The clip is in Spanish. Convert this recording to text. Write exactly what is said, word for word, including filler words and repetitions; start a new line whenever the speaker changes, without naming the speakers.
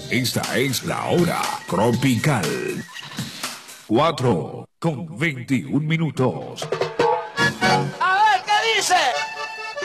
Esta es la hora tropical. Cuatro con veintiún minutos.